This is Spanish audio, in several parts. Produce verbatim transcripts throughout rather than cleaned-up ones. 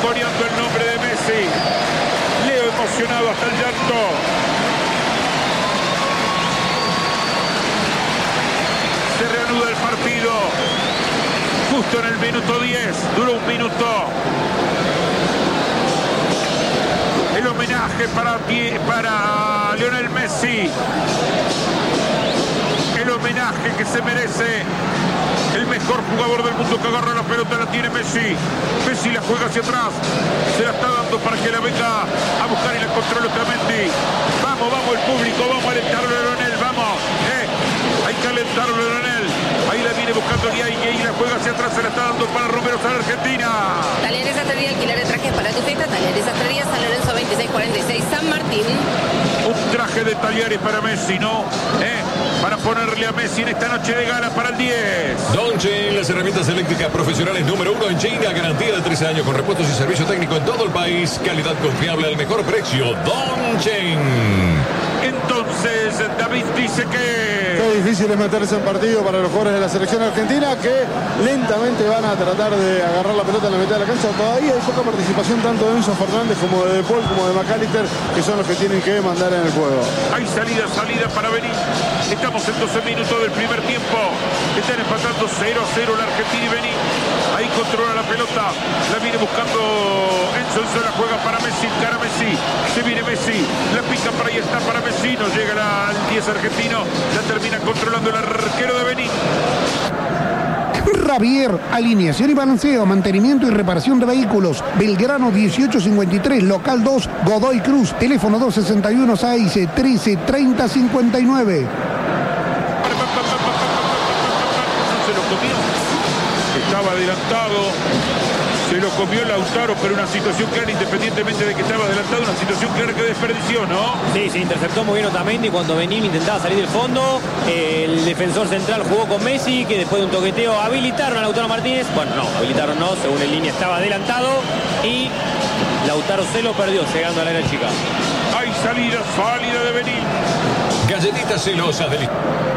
coreando el nombre de Messi. Leo emocionado hasta el llanto. Se reanuda el partido. Justo en el minuto diez. Duró un minuto. El homenaje para, para Lionel Messi. El homenaje que se merece el mejor jugador del mundo, que agarra la pelota, la tiene Messi. Messi la juega hacia atrás. Se la está dando para que la venga a buscar y la controle Otamendi. Vamos, vamos el público, vamos a alentarlo a Lionel, vamos. Eh, hay que alentarlo a Lionel. Ahí la viene buscando Guiay, Guiay la juega hacia atrás, se la está dando para Romero San Argentina. Talleres Sastrería, alquiler de trajes para tu fiesta. Talleres Sastrería, San Lorenzo veintiséis cuarenta y seis, San Martín. Un traje de Talleres para Messi, ¿no? ¿Eh? Para ponerle a Messi en esta noche de gala para el diez. Don Chain, las herramientas eléctricas profesionales número uno en China. Garantía de tres años con repuestos y servicio técnico en todo el país. Calidad confiable al mejor precio. Don Chain. Entonces, David dice que... Qué difícil es meterse en partido para los jugadores de la selección argentina, que lentamente van a tratar de agarrar la pelota en la mitad de la cancha. Todavía hay poca participación tanto de Enzo Fernández como de De Paul como de McAllister, que son los que tienen que mandar en el juego. Hay salida, salida para Benín. Estamos en doce minutos del primer tiempo. Están empatando cero a cero la Argentina y Benín. Ahí controla la pelota. La viene buscando Enzo. Enzo la juega para Messi. Cara Messi. Se viene Messi. La pica para ahí está para Messi. No llega la, al diez argentino. La termina controlando el arquero de Benín. Javier, alineación y balanceo, mantenimiento y reparación de vehículos. Belgrano dieciocho cincuenta y tres, local dos, Godoy Cruz, teléfono dos sesenta y uno seis trece treinta cincuenta y nueve. Se lo comió. Estaba adelantado. Se lo comió Lautaro, pero una situación clara, independientemente de que estaba adelantado, una situación clara que desperdició, ¿no? Sí, se interceptó muy bien Otamendi cuando Benín intentaba salir del fondo. El defensor central jugó con Messi, que después de un toqueteo habilitaron a Lautaro Martínez. Bueno, no, habilitaron no, según en línea estaba adelantado. Y Lautaro se lo perdió llegando al área chica. Hay salida, salida de Benín. Galletitas celosas del...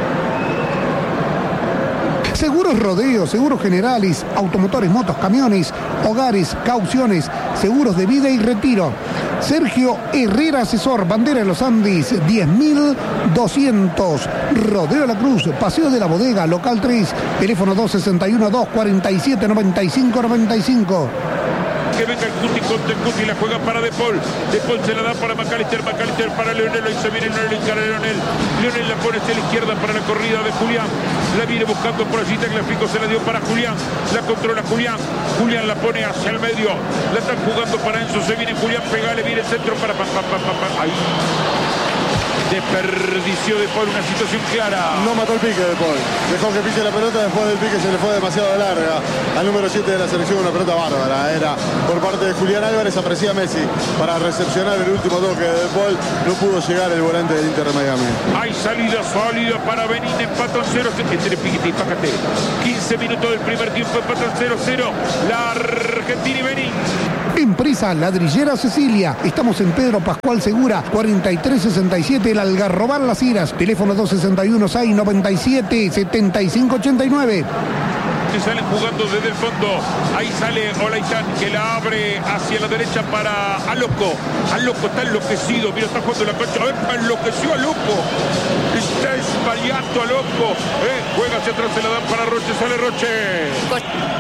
Seguros Rodeo, seguros generales, automotores, motos, camiones, hogares, cauciones, seguros de vida y retiro. Sergio Herrera Asesor, Bandera de los Andes, diez mil doscientos. Rodeo de la Cruz, Paseo de la Bodega, local tres, teléfono dos sesenta y uno dos cuarenta y siete noventa y cinco noventa y cinco. Que venga el Cuti contra el Cuti, la juega para De Paul. De Paul se la da para McAllister, McAllister para Lionel, ahí se viene Lionel, encara a Lionel. Lionel la pone hacia la izquierda para la corrida de Julián. La viene buscando por allí, Tagliafico se la dio para Julián. La controla Julián. Julián la pone hacia el medio. La están jugando para Enzo, se viene Julián, pegale, viene el centro para... Pa, pa, pa, pa, pa. Ahí. Desperdició De Paul una situación clara. No mató el pique De Paul. Dejó que pique la pelota, después del pique se le fue demasiado de larga. Al número siete de la selección, una pelota bárbara. Era por parte de Julián Álvarez, aprecia Messi para recepcionar el último toque de De Paul. No pudo llegar el volante del Inter de Miami. Hay salida sólida para Benín, empatan cero cero. Entre Piquete y Pácate. quince minutos del primer tiempo, empatan cero cero. La Argentina y Benín. Empresa Ladrillera Cecilia. Estamos en Pedro Pascual Segura, cuarenta y tres sesenta y siete, el Algarrobal Las Heras. Teléfono dos sesenta y uno seis noventa y siete setenta y cinco ochenta y nueve. Que salen jugando desde el fondo. Ahí sale Olaitán, que la abre hacia la derecha para Aloco. Aloco está enloquecido. Mira, está jugando la cancha. A ver, enloqueció Aloco. Está esbaleando Aloco. Eh, juega hacia atrás, se la dan para Roche. Sale Roche.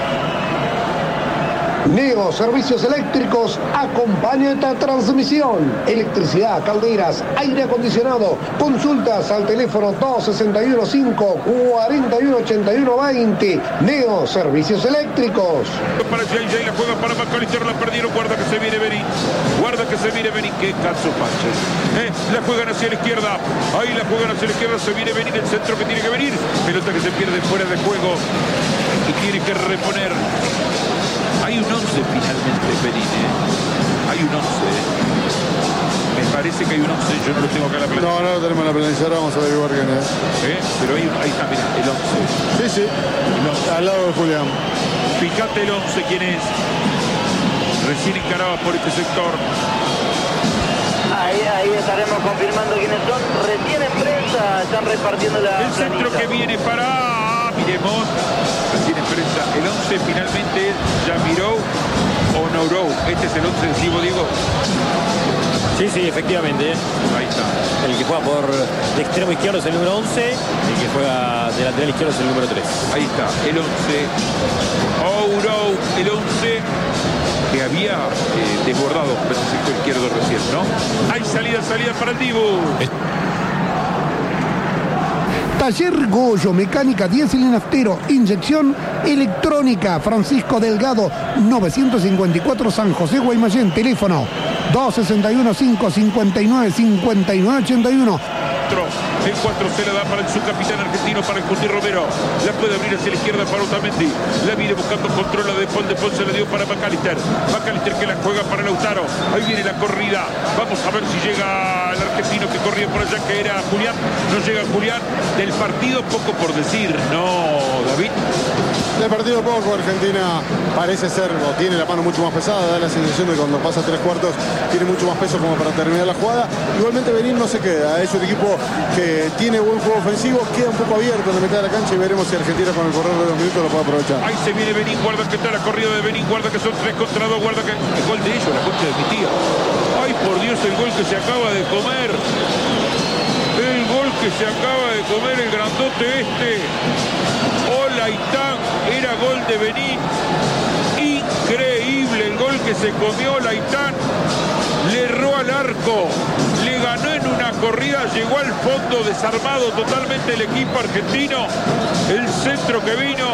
Neo Servicios Eléctricos acompaña esta transmisión. Electricidad, calderas, aire acondicionado. Consultas al teléfono dos sesenta y uno cinco cuarenta y uno ochenta y uno veinte. Neo Servicios Eléctricos. Para J J, la juega para McAllister, la perdieron. Guarda que se viene Benín. Guarda que se viene Benín. Qué caso Pache. Eh, la juegan hacia la izquierda. Ahí la juegan hacia la izquierda. Se viene Benín, el centro que tiene que venir. Pelota que se pierde fuera de juego y tiene que reponer. Hay un once finalmente, Benín, ¿eh? Hay un once. Me parece que hay un once, yo no lo tengo acá en la planilla. No, no lo tenemos en la planilla, vamos a averiguar quién es. ¿Eh? Pero ahí, ahí está, mirá, el once. Sí, sí, El once. al lado de Julián. Fíjate el once, quién es. Recién encaraba por este sector. Ahí, ahí estaremos confirmando quiénes son. Recién en prensa, están repartiendo la El centro planilla. que viene para... Miremos. Recién en prensa. El once finalmente es Yamirou o Mauro, este es el once decisivo, Diego. Sí, sí, efectivamente. Ahí está. El que juega por de extremo izquierdo es el número once. El que juega de lateral izquierdo es el número tres. Ahí está, el once. Mauro, el once. Que había eh, desbordado por el sector izquierdo recién, ¿no? Hay salida, salida para el Dibu. Taller Goyo, mecánica, diésel y naftero, inyección electrónica. Francisco Delgado, novecientos cincuenta y cuatro San José, Guaymallén. Teléfono dos sesenta y uno, cinco cincuenta y nueve, cincuenta y nueve ochenta y uno. El cuatro se la da para el subcapitán argentino, para el Cuti Romero. La puede abrir hacia la izquierda para Otamendi. La viene buscando control de Paul. De Paul se la dio para McAllister. McAllister que la juega para Lautaro. Ahí viene la corrida. Vamos a ver si llega el argentino que corría por allá, que era Julián. No llega Julián. Del partido poco por decir. No, David. Del partido poco, Argentina parece ser, o tiene la mano mucho más pesada, da la sensación de que cuando pasa tres cuartos tiene mucho más peso como para terminar la jugada. Igualmente Benín no se queda, es un equipo que tiene buen juego ofensivo, queda un poco abierto en la mitad de la cancha y veremos si Argentina con el correr de dos minutos lo puede aprovechar. Ahí se viene Benín, guarda que está la corrida de Benín, guarda que son tres contra dos, guarda que el gol de ellos, la concha de mi tía. Ay, por Dios, el gol que se acaba de comer. El gol que se acaba de comer el grandote este. Hola, Itán, era gol de Benín. Increíble el gol que se comió Laitán. Le erró al arco, le ganó en una corrida, llegó al fondo desarmado totalmente el equipo argentino. El centro que vino,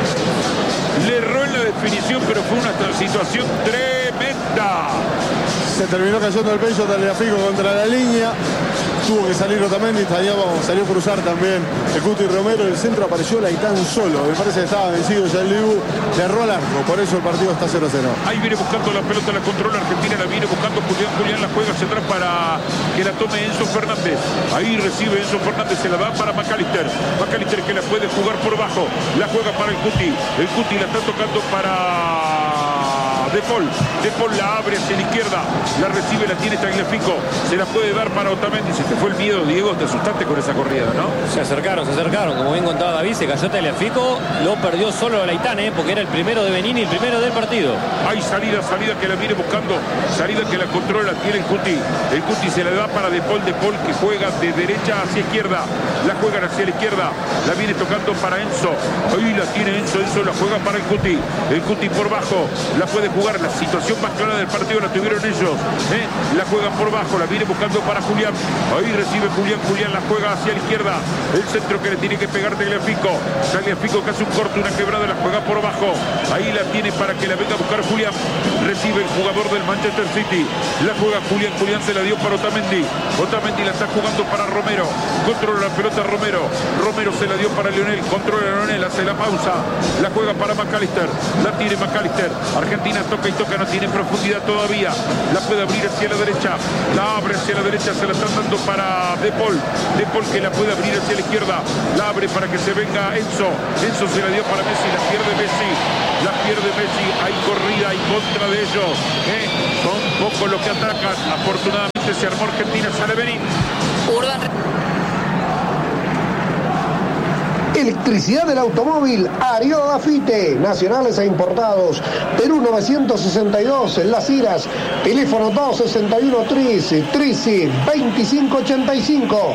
le erró en la definición, pero fue una situación tremenda. Se terminó cayendo el pecho Tagliafico contra la línea. Tuvo que salir Otamendi, salió, salió a cruzar también el Cuti Romero. El centro apareció Laitán solo. Me parece que estaba vencido ya el Dibu. Le erró al arco, por eso el partido está cero cero. Ahí viene buscando la pelota, la controla Argentina, la viene buscando Julián. Julián la juega hacia atrás para que la tome Enzo Fernández. Ahí recibe Enzo Fernández, se la da para McAllister. McAllister que la puede jugar por bajo. La juega para el Cuti. El Cuti la está tocando para De Paul. De Paul la abre hacia la izquierda. La recibe, la tiene Tagliafico. Se la puede dar para Otamendi. Se te fue el miedo, Diego. Te asustaste con esa corrida, ¿no? Se acercaron, se acercaron. Como bien contaba David, se cayó Tagliafico. Lo perdió solo Laitán, ¿eh? Porque era el primero de Benín y el primero del partido. Hay salida, salida que la viene buscando. Salida que la controla, tiene el Cuti. El Cuti se la da para De Paul. De Paul que juega de derecha hacia izquierda. La juegan hacia la izquierda. La viene tocando para Enzo. Ahí la tiene Enzo. Enzo la juega para el Cuti. El Cuti por bajo. La puede jugar. La situación más clara del partido la tuvieron ellos. ¿eh? La juegan por bajo. La viene buscando para Julián. Ahí recibe Julián. Julián la juega hacia la izquierda. El centro que le tiene que pegar Tagliafico. Tagliafico que hace un corte, una quebrada. La juega por bajo. Ahí la tiene para que la venga a buscar Julián. Recibe el jugador del Manchester City. La juega Julián. Julián se la dio para Otamendi. Otamendi la está jugando para Romero. Controla la pelota Romero. Romero se la dio para Lionel. Controla a Lionel. Hace la pausa. La juega para McAllister. La tiene McAllister. Argentina toca y toca. No tiene profundidad todavía. La puede abrir hacia la derecha. La abre hacia la derecha. Se la están dando para De Paul. De Paul que la puede abrir hacia la izquierda. La abre para que se venga Enzo. Enzo se la dio para Messi. La pierde Messi. La pierde Messi. Hay corrida en contra de ellos. ¿eh? Son pocos los que atacan. Afortunadamente se armó Argentina. Sale Benín. Urban. Electricidad del automóvil, Ario Dafite, nacionales e importados. Perú novecientos sesenta y dos, en Las Iras. Teléfono dos sesenta y uno, trece, trece, veinticinco ochenta y cinco.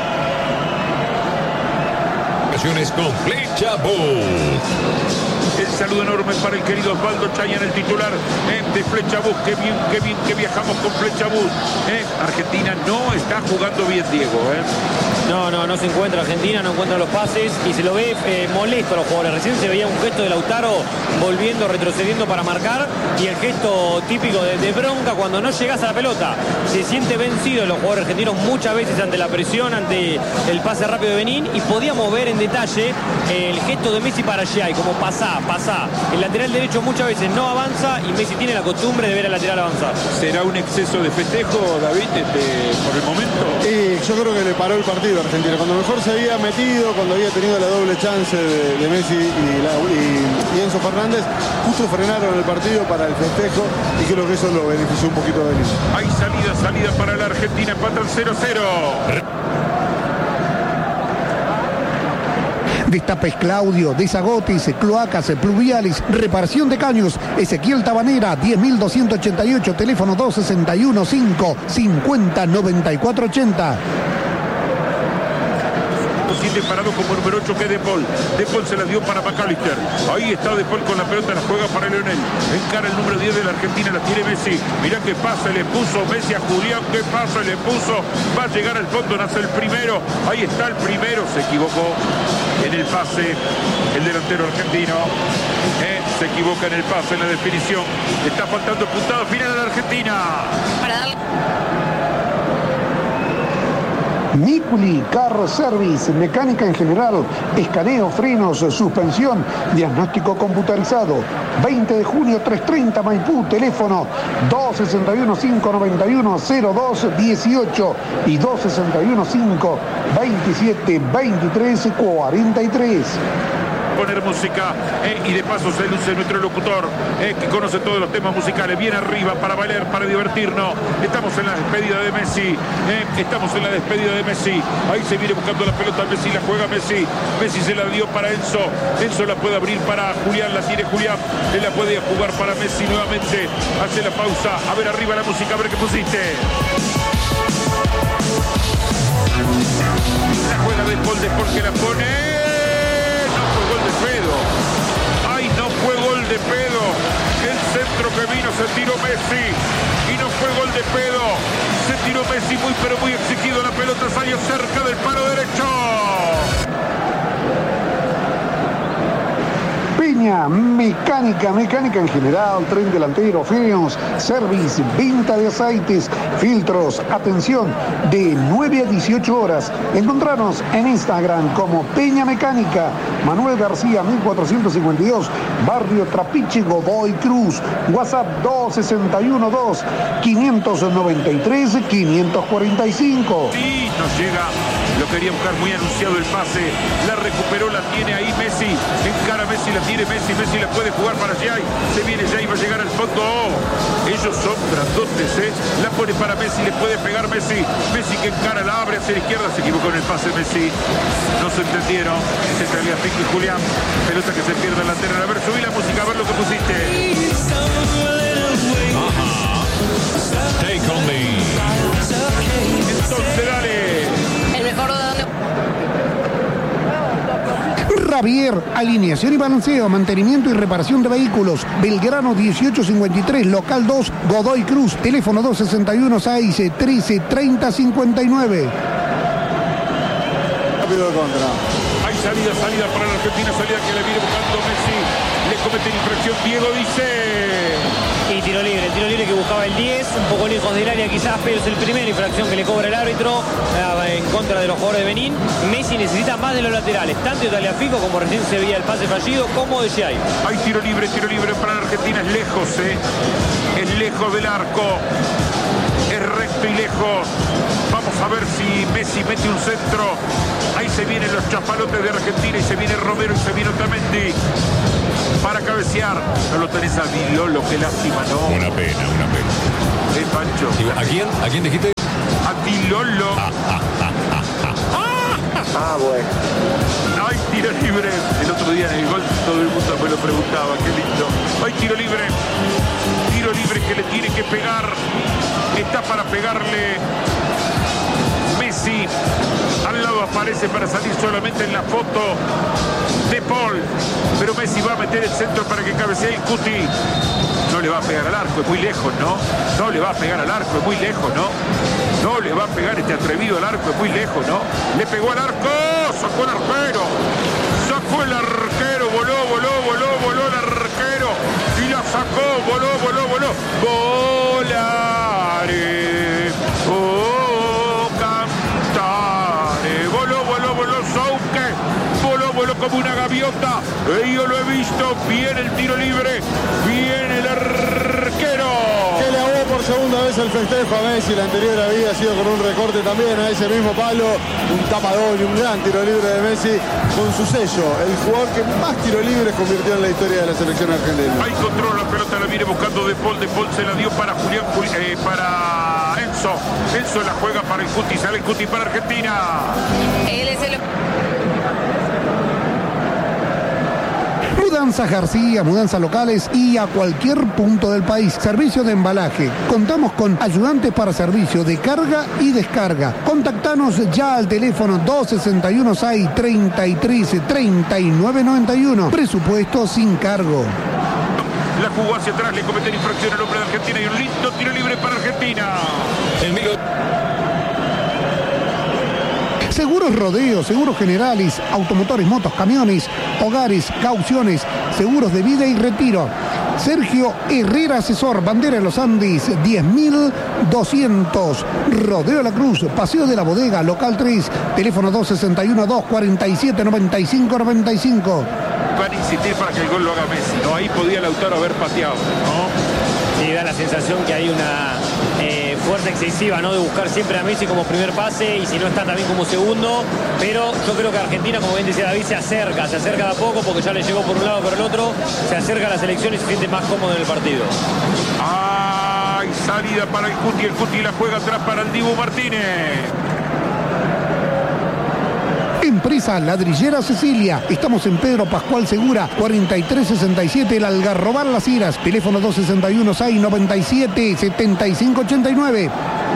Con Flecha Bus. El saludo enorme para el querido Osvaldo Chayan, el titular eh, de Flecha Bus. Qué bien, qué bien que viajamos con Flecha Bus. Eh. Argentina no está jugando bien, Diego. Eh. No, no, no se encuentra Argentina, no encuentra los pases y se lo ve eh, molesto a los jugadores. Recién se veía un gesto de Lautaro volviendo, retrocediendo para marcar y el gesto típico de, de bronca cuando no llegas a la pelota. Se siente vencido los jugadores argentinos muchas veces ante la presión, ante el pase rápido de Benín y podíamos ver en detalle eh, el gesto de Messi para allá y como pasá, pasá. El lateral derecho muchas veces no avanza y Messi tiene la costumbre de ver al lateral avanzar. ¿Será un exceso de festejo, David, este, por el momento? Y yo creo que le paró el partido a Argentina. Cuando mejor se había metido, cuando había tenido la doble chance de, de Messi y, la, y, y Enzo Fernández, justo frenaron el partido para el festejo y creo que eso lo benefició un poquito de Benín. Hay salida, salida para la Argentina, empatan cero cero. Destapes Claudio, Desagotes, Cloacas, Pluviales, Reparación de Caños, Ezequiel Tabanera, diez mil doscientos ochenta y ocho, teléfono dos sesenta y uno cinco cincuenta noventa y cuatro ochenta. Siete parado como número ocho que es De Paul. De Paul se la dio para McAllister. Ahí está De Paul con la pelota, la juega para Leonel. Encara el número diez de la Argentina, la tiene Messi. Mirá qué pasa, le puso Messi a Julián. Qué pasa, le puso. Va a llegar al fondo, nace el primero. Ahí está el primero. Se equivocó en el pase el delantero argentino. Eh, se equivoca en el pase, en la definición. Está faltando puntada final a la Argentina. Para darle... Niculi Car Service, mecánica en general, escaneo, frenos, suspensión, diagnóstico computarizado. veinte de junio, trescientos treinta Maipú, teléfono dos sesenta y uno cinco noventa y uno cero dos dieciocho y dos sesenta y uno cinco veintisiete veintitrés cuarenta y tres. Poner música eh, y de paso se luce nuestro locutor eh, que conoce todos los temas musicales, bien arriba para valer, para divertirnos. Estamos en la despedida de Messi, eh, estamos en la despedida de Messi. Ahí se viene buscando la pelota Messi, la juega Messi. Messi se la dio para Enzo, Enzo la puede abrir para Julián, la tiene Julián, él la puede jugar para Messi nuevamente. Hace la pausa, a ver arriba la música, a ver qué pusiste. La juega de Paul, de Paul que la pone. Pedo. Ay, no fue gol de pedo. El centro que vino se tiró Messi y no fue gol de pedo. Se tiró Messi muy pero muy exigido. La pelota salió cerca del palo derecho. Peña, mecánica, mecánica en general, tren delantero, frenos, service, venta de aceites, filtros, atención, de nueve a dieciocho horas. Encontrarnos en Instagram como Peña Mecánica, Manuel García mil cuatrocientos cincuenta y dos, Barrio Trapiche, Godoy Cruz, WhatsApp dos sesenta y uno dos quinientos noventa y tres quinientos cuarenta y cinco. Sí, nos llega, lo quería buscar muy anunciado el pase, la recuperó, la tiene ahí Messi, encara Messi, la tiene Messi, Messi la puede jugar para Jay, se viene Jay, va a llegar al fondo. Ellos son grandotes, ¿eh? La pone para Messi, le puede pegar Messi, Messi que encara, la abre hacia la izquierda, se equivocó en el pase Messi, no se entendieron, se salía Pico y Julián, pelota que se pierde en la lateral. A ver, subí la música, a ver lo que pusiste. Ajá. Take on me. Entonces dale. El mejor de donde... Javier, alineación y balanceo, mantenimiento y reparación de vehículos. Belgrano dieciocho cincuenta y tres, local dos, Godoy Cruz, teléfono dos sesenta y uno seis trece treinta cincuenta y nueve. Rápido de contra. Hay salida, salida para la Argentina, salida que le viene buscando Messi. Le cometen infracción, Diego dice... Y tiro libre, tiro libre que buscaba el diez, un poco lejos del área quizás, pero es el primer infracción que le cobra el árbitro en contra de los jugadores de Benín. Messi necesita más de los laterales, tanto de Tagliafico, como recién se veía el pase fallido, como de Jay. Hay tiro libre, tiro libre para la Argentina, es lejos, ¿eh? Es lejos del arco, es recto y lejos. Vamos a ver si Messi mete un centro. Ahí se vienen los chapalotes de Argentina y se viene Romero y se viene Otamendi para cabecear. No lo tenés a Vilolo, qué lástima, ¿no? Una pena, una pena. El Pancho. ¿A quién? ¿A quién dijiste? A Vilolo. Ah, ah, ah, ah, ah. Ah, bueno. Hay tiro libre. El otro día en el gol todo el mundo me lo preguntaba. Qué lindo. Hay tiro libre. Tiro libre que le tiene que pegar. Está para pegarle Messi. Al lado aparece para salir solamente en la foto De Paul. Pero Messi va a meter el centro para que cabecee el Cuti. No le va a pegar al arco, es muy lejos, ¿no? No le va a pegar al arco, es muy lejos, ¿no? No le va a pegar este atrevido al arco, es muy lejos, ¿no? Le pegó al arco, sacó el arquero. Sacó el arquero, voló, voló, voló, voló el arquero. Y la sacó, voló, voló, voló. Volare, oh, cantare. Voló, voló, voló, Souke. Voló, voló como una gaviota. Eh, yo lo he visto. Viene el tiro libre. Viene el arquero. Que le ahogó por segunda vez el festejo a Messi. La anterior había sido con un recorte también a ese mismo palo. Un tapadón y un gran tiro libre de Messi con su sello. El jugador que más tiro libres convirtió en la historia de la selección argentina. Ahí controla la pelota, la viene buscando De Paul. De Paul se la dio para Julián, eh, para Enzo. Enzo la juega para el Cuti. Sale el Cuti para Argentina. Él es el... Mudanzas García, mudanzas locales y a cualquier punto del país. Servicio de embalaje. Contamos con ayudantes para servicio de carga y descarga. Contactanos ya al teléfono dos sesenta y uno seis, treinta y tres, treinta y nueve noventa y uno. Presupuesto sin cargo. La jugó hacia atrás, le cometen infracción al hombre de Argentina y un lindo tiro libre para Argentina. El Milo. Seguros Rodeo, Seguros Generalis, automotores, motos, camiones, hogares, cauciones, seguros de vida y retiro. Sergio Herrera Asesor, Bandera de los Andes, diez mil doscientos. Rodeo La Cruz, Paseo de la Bodega, Local tres, teléfono dos sesenta y uno, dos cuarenta y siete, noventa y cinco noventa y cinco. Van a insistir para que el gol lo haga Messi, ¿no? Ahí podía Lautaro haber pateado, ¿no? Sí, da la sensación que hay una eh, fuerza excesiva, ¿no? De buscar siempre a Messi como primer pase y si no está también como segundo. Pero yo creo que Argentina, como bien decía David, se acerca, se acerca de a poco porque ya le llegó por un lado por el otro. Se acerca a la selección y se siente más cómodo en el partido. ¡Ay! Salida para el Cuti, el Cuti la juega atrás para el Dibu Martínez. Empresa Ladrillera Cecilia. Estamos en Pedro Pascual Segura, cuarenta y tres sesenta y siete, El Algarrobal Las Heras. Teléfono dos sesenta y uno, seis noventa y siete, setenta y cinco ochenta y nueve.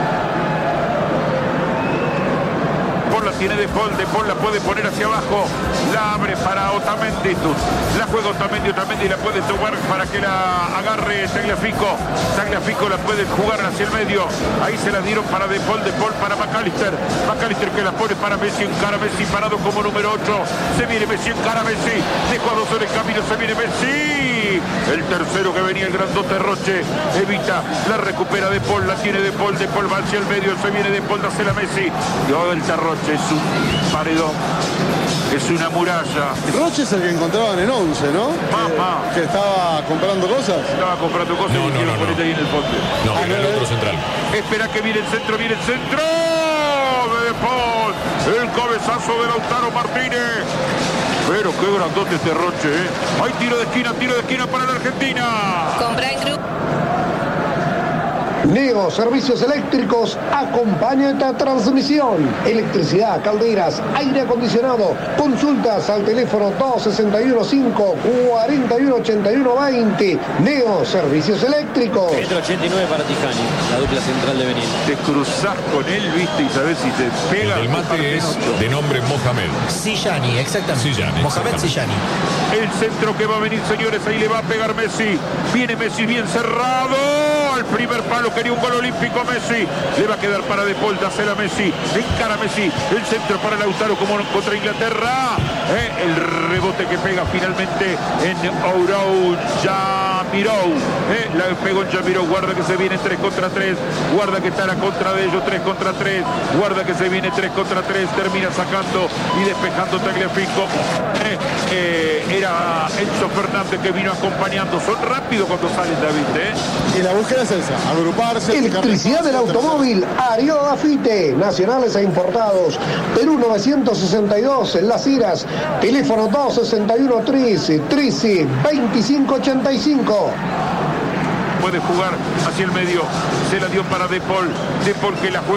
Paul la tiene De Paul, De Paul la puede poner hacia abajo. La abre para Otamendi. La juega Otamendi, Otamendi la puede tomar para que la agarre Tagliafico. Tagliafico la puede jugar hacia el medio. Ahí se la dieron para De Paul, De Paul para McAllister. McAllister que la pone para Messi, encara Messi parado como número ocho. Se viene Messi, encara Messi. Dejó a dos en el camino, se viene Messi. El tercero que venía el grandote Roche. Evita, la recupera De Paul, la tiene De Paul. De Paul va hacia el medio, se viene De Paul, dásela a Messi. Dio el Roche, es un paredón. Es una muralla. Roche es el que encontraban en once, ¿no? Mamá. Que, que estaba comprando cosas. Estaba comprando cosas No, y no, quiero no, ponerte no. ahí en el fondo. No, Ah, era el no, otro eh. central. Espera que viene el centro, viene el centro. De Paul. El cabezazo de Lautaro Martínez. Pero qué grandote este Roche, ¿eh? Hay tiro de esquina, tiro de esquina para la Argentina. Compra en grupo. Neo Servicios Eléctricos acompaña esta transmisión. Electricidad, calderas, aire acondicionado. Consultas al teléfono dos sesenta y uno, cinco cuarenta y uno, ochenta y uno veinte. Neo Servicios Eléctricos. Metro ochenta y nueve para Tijani, la dupla central de Benín. Te cruzás con él, viste, y sabés si te pega. El mate es de nombre Mohamed. Sillani, exactamente. Sillani, Mohamed exactamente. Sillani. El centro que va a venir, señores, ahí le va a pegar Messi. Viene Messi bien cerrado. Al primer palo quería un gol olímpico Messi. Le va a quedar para De Paul, dásela Messi. Encara Messi. El centro para Lautaro como contra Inglaterra. Eh, el rebote que pega finalmente en Ourou. Ya Mirou. Eh, la pegó en Yamirou. Guarda que se viene tres contra tres. Guarda que está la contra de ellos. tres contra tres. Guarda que se viene tres contra tres. Termina sacando y despejando Tagliafico. Eh, eh, era Enzo Fernández que vino acompañando. Son rápidos cuando salen, David. ¿eh? Y la búsqueda es esa, agruparse. Electricidad del automóvil, Ario Afite, nacionales e importados. Perú novecientos sesenta y dos, en Las Heras. Teléfono dos sesenta y uno, trece, trece, veinticinco ochenta y cinco. Puede jugar hacia el medio. Se la dio para De Paul. De Paul que la juega.